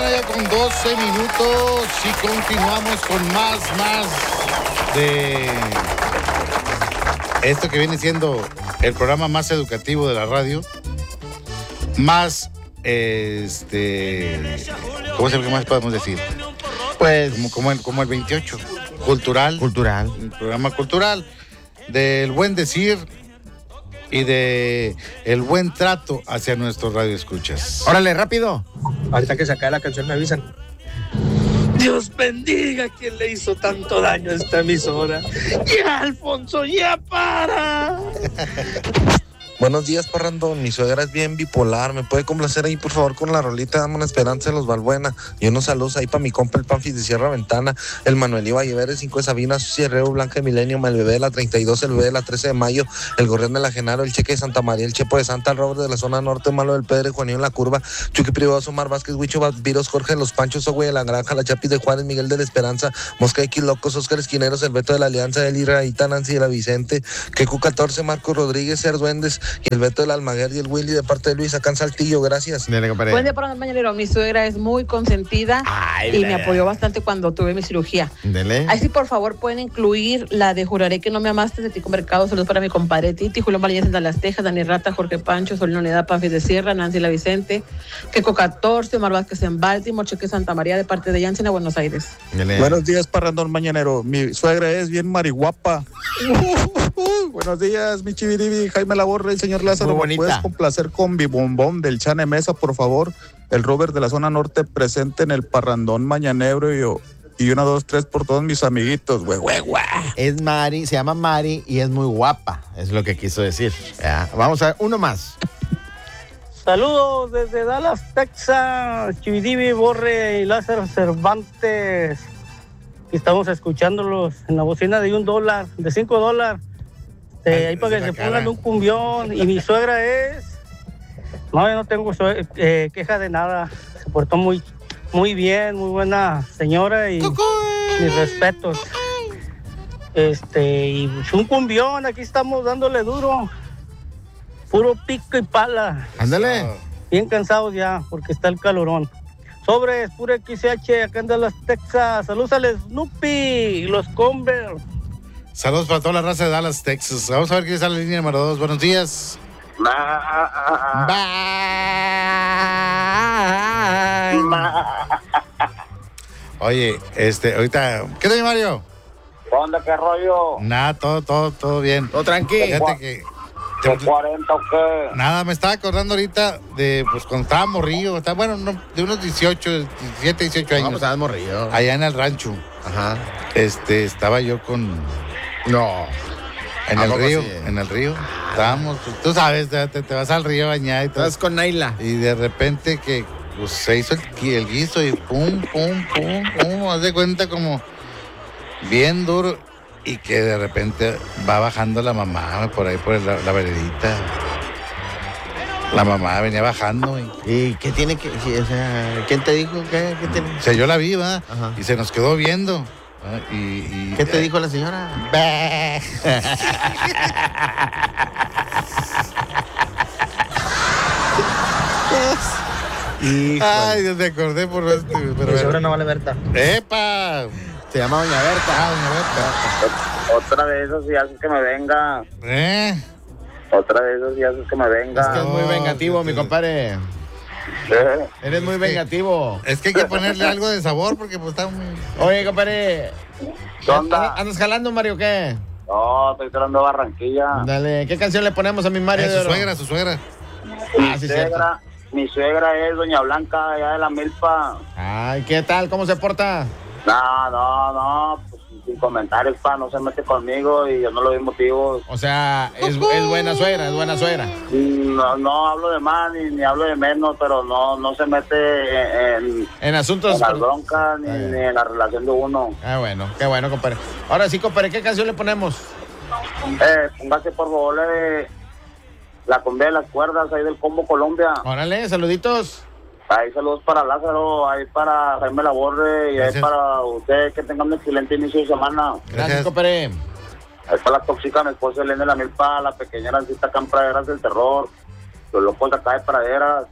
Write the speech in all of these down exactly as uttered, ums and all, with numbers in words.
mañana ya con doce minutos y continuamos con más, más de esto que viene siendo el programa más educativo de la radio, más, este, ¿cómo se, qué más podemos decir? Pues como, como, el, como el veintiocho, cultural, cultural, un programa cultural del buen decir y de el buen trato hacia nuestros radioescuchas. Órale, rápido. Ahorita que se acabe la canción me avisan. Dios bendiga a quien le hizo tanto daño a esta emisora. ¡Ya, Alfonso, ya para! Buenos días, Parrandón. Mi suegra es bien bipolar. ¿Me puede complacer ahí, por favor, con la rolita? Dame una esperanza de los Balbuena. Y unos saludos ahí para mi compa, el Panfis de Sierra Ventana, el Manuel Iba Lleveres, cinco de Sabina, Cierreo, Blanca de Milenio, el bebé de la treinta y dos, el bebé de la trece de mayo, el Gorrión de la Genaro, el Cheque de Santa María, el Chepo de Santa, el Robert de la zona norte, Malo del Pedre, Juanillo en la Curva, Chucky Privado, Omar Vázquez, Huicho Viros, Jorge de los Panchos, Ogüey de la Granja, la Chapis de Juárez, Miguel de la Esperanza, Mosca X Locos, Oscar Esquineros, el Beto de la Alianza, el Iraíta, Nancy de la Vicente, Quecu catorce, Marco Rodríguez, Ser Duendes y el Beto de la Almaguer y el Willy de parte de Luis acá en Saltillo. Gracias. Dale, Buen día para el mañanero. Mi suegra es muy consentida. Ay, y me apoyó bastante cuando tuve mi cirugía. Dele. Así, por favor, pueden incluir la de Juraré que no me amaste de Tico Mercado. Saludos para mi compadre Titi, Julio Valles de Las Tejas, Dani Rata, Jorge Pancho, Solino Unidad, Panfis de Sierra, Nancy La Vicente, Queco catorce, Omar Vázquez en Baltimore, Cheque Santa María de parte de Jansen a Buenos Aires. Dele. Buenos días, Parrandón Mañanero. Mi suegra es bien mariguapa. Buenos días, mi chiviribi, Jaime Laborre, el señor Lázaro. ¿Me puedes complacer con Bibombón del Chane Mesa, por favor? El Robert de la zona norte presente en el Parrandón Mañanero y yo. Y una, dos, tres por todos mis amiguitos, güey, güey, güey. Es Mari, se llama Mari y es muy guapa, es lo que quiso decir. Ya, vamos a ver, uno más. Saludos desde Dallas, Texas, Chividivi, Borre y Lázaro Cervantes. Estamos escuchándolos en la bocina de un dólar, de cinco dólares. Eh, ahí para que se pongan un cumbión. Y mi suegra es... No, yo no tengo sue- eh, queja de nada. Se portó muy, muy bien, muy buena señora y mis respetos. Este, y pues un cumbión, aquí estamos dándole duro. Puro pico y pala. Ándale. Bien cansados ya, porque está el calorón. Sobres, puro X H, acá en Dallas, Texas. Saludos al Snoopy, los Converse. Saludos para toda la raza de Dallas, Texas. Vamos a ver quién sale en la línea número dos. Buenos días. Bye. Oye, este, ahorita, ¿qué tal, Mario? ¿Dónde, qué rollo? Nada, todo, todo, todo bien. Todo tranquilo. Fíjate que... ¿De cuarenta o qué? Nada, me estaba acordando ahorita de, pues, cuando estaba morrillo, estaba, bueno, no, de unos dieciocho, diecisiete, dieciocho años. Vamos, estabas morrillo. Allá en el rancho. Ajá. Este, estaba yo con... No. En ¿A el poco río, sí? en el río. Estábamos, pues, tú sabes, te, te vas al río a bañar y todo. Estás con Naila. Y de repente que pues, se hizo el, el guiso y pum, pum, pum, pum. Haz de cuenta como bien duro. Y que de repente va bajando la mamá por ahí, por la, la veredita. La mamá venía bajando. Y, ¿Y qué tiene que...? O sea, ¿quién te dijo? ¿Qué, qué tiene? o sea, yo la vi, ¿verdad? Ajá. Y se nos quedó viendo. ¿verdad? Y, y, ¿Qué te dijo la señora? Ay, yo te acordé por este. Pero, Mi suegra no vale Berta. ¡Epa! Se llama Doña Berta. Ah, doña Berta. Otra de esas y haces que me venga. ¿Eh? Otra de esas y haces que me venga. Es que es muy vengativo, mi compadre. ¿Eh? Eres muy Es que- vengativo. Es que hay que ponerle algo de sabor porque pues está muy... Oye, compadre. ¿Qué onda? ¿Andas jalando, Mario, qué? No, estoy tirando de Barranquilla. Dale, ¿qué canción le ponemos a mi Mario? Eh, de su Oro? suegra, su suegra. Mi Ah, sí, suegra, mi suegra es Doña Blanca, allá de la Milpa. Ay, ¿qué tal? ¿Cómo se porta? No, no, no, pues sin comentarios, pa, no se mete conmigo y yo no le doy motivos. O sea, es, es buena suegra, es buena suegra. No, no hablo de más ni, ni hablo de menos, pero no, no se mete en, en, En asuntos... en las broncas ni, Ah, ya. ni en la relación de uno. Ah, bueno, qué bueno, compadre. Ahora sí, compadre, ¿qué canción le ponemos? Eh, póngase por favor eh, la cumbia de las cuerdas ahí del Combo Colombia. Órale, saluditos. Ahí saludos para Lázaro, ahí para Jaime Laborre y ahí Gracias. para usted, que tengan un excelente inicio de semana. Gracias, Gracias. compadre. Ahí para la tóxica, mi esposa Elena de la Milpa, la pequeña Rancita acá en Praderas del Terror, los locos de acá de Praderas,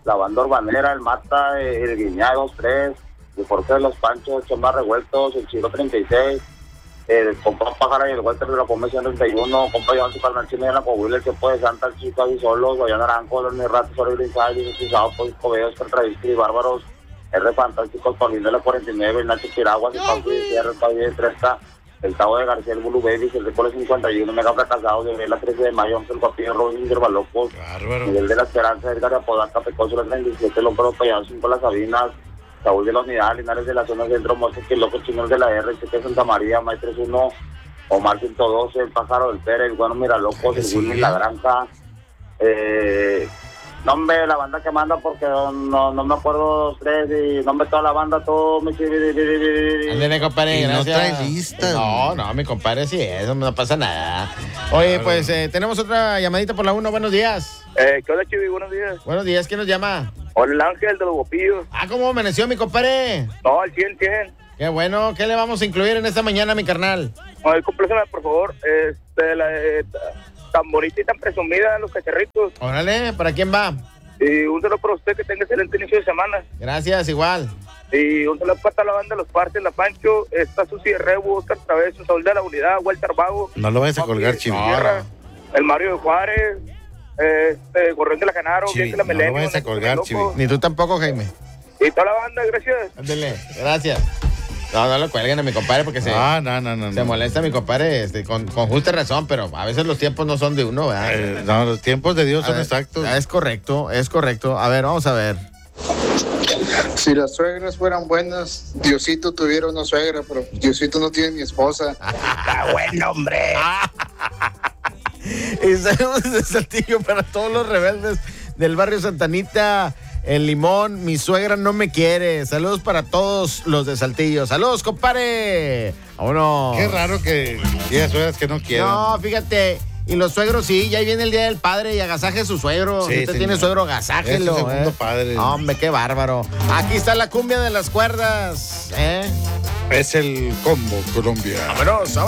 la banda urbanera, el Mata, el Guiñá dos tres, el Jorge de los Panchos, Chomar Revueltos, el Chilo treinta y seis, el compa Pájara y el Walter de la Convención treinta y uno, compa Iván su carnal Chino y la Coahuila, el Chepo de Santa, el Chico así solos, Guayán Naranjo, los Mirratos, Ori Grisal, y Cisado, pues Cobeos, Pertravisky y Bárbaros, R Fantásticos, Paulino de la cuarenta y nueve, el Nacho Piraguas, el Pablo de Sierra, el Pablo de Tresca, el Tavo de García, el Bulu Baby, el Recole cincuenta y uno, Mega Fracasados, de la trece de mayo, el Papillo, Robin, el Balocos, Miguel de la Esperanza, Edgar de Apodaca, Pecoso, la treinta y siete, el Hombre Payaso, cinco las Sabinas, Saúl de la Unidad, Linares de la zona centro, Mosques, que Locos Chinos de la R, Cheque Santa María, Maestres uno, Omar ciento doce, el Pájaro del Pérez, el Bueno Miralocos, el Wilmy La Granja, eh, nombre la banda que manda porque no, no, no me acuerdo los tres y nombre toda la banda, todo mi Ándale, compadre, Y no gracias. trae lista. No, no, mi compadre, sí, eso no pasa nada. Oye, Claro. pues eh, tenemos otra llamadita por la uno. Buenos días. Eh, ¿Qué onda, Chivi? Buenos días. Buenos días, ¿quién nos llama? Hola, el Ángel de los Bopillos. Ah, ¿cómo amaneció mi compadre? No, al cien, cien. Qué bueno, ¿qué le vamos a incluir en esta mañana, mi carnal? Ay, compléceme, por favor. Este, la, eh, tan bonita y tan presumida, los cacharritos. Órale, ¿para quién va? Y un saludo para usted, que tenga excelente inicio de semana. Gracias, igual. Y un saludo para toda la banda de los Partes, la Pancho, esta Susi de Rebu, Oscar Traveso, Saúl de la Unidad, Walter Vago. No lo vayas a Papi colgar, de Chivi. Sierra, el Mario de Juárez, este, Gorrión de la Canaro, Chivi, Bien de la no lo Milenio. vayas a colgar, Loco. Chivi. Ni tú tampoco, Jaime. Y toda la banda, gracias. Ándale, gracias. No, no lo cuelguen a mi compadre porque se, Ah, no, no, no. se no. molesta mi compadre este, con, con justa razón, pero a veces los tiempos no son de uno, ¿verdad? Eh, no, los tiempos de Dios A son ver, exactos. Es correcto, es correcto. A ver, vamos a ver. Si las suegras fueran buenas, Diosito tuviera una suegra, pero Diosito no tiene ni esposa. Está bueno, hombre. Y saludos de Saltillo para todos los rebeldes del barrio Santanita, El Limón. Mi suegra no me quiere. Saludos para todos los de Saltillo. Saludos, compadre. Vámonos. Qué raro que haya suegras que no quieran. No, fíjate. Y los suegros, sí, ya viene el Día del Padre y agasaje a su suegro. Sí, si usted señor. tiene suegro, agasájelo. Es su segundo eh. padre. Hombre, qué bárbaro. Aquí está la cumbia de las cuerdas. ¿eh? Es el combo Colombia. Vámonos.